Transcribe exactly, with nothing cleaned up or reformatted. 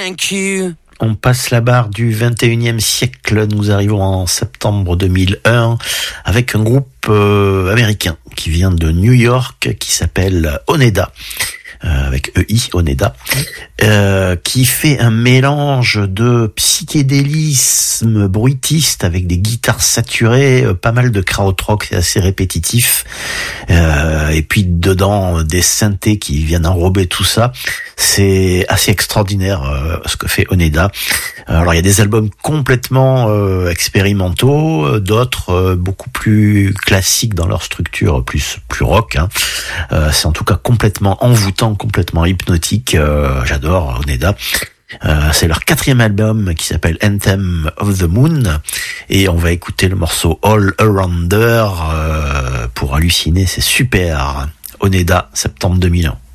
thank you. On passe la barre du vingt et unième siècle. Nous arrivons en septembre deux mille un avec un groupe euh, américain qui vient de New York qui s'appelle Oneda. Euh, avec E I, Oneda, euh, qui fait un mélange de psychédélisme bruitiste avec des guitares saturées, euh, pas mal de krautrock, c'est assez répétitif, euh, et puis dedans des synthés qui viennent enrober tout ça. C'est assez extraordinaire euh, ce que fait Oneda. Alors il y a des albums complètement euh, expérimentaux, d'autres euh, beaucoup plus classiques dans leur structure, plus plus rock. Hein. Euh, c'est en tout cas complètement envoûtant, complètement hypnotique. Euh, j'adore Oneda. Euh, c'est leur quatrième album qui s'appelle Anthem of the Moon et on va écouter le morceau All Arounder euh, pour halluciner. C'est super. Oneda, septembre deux mille un.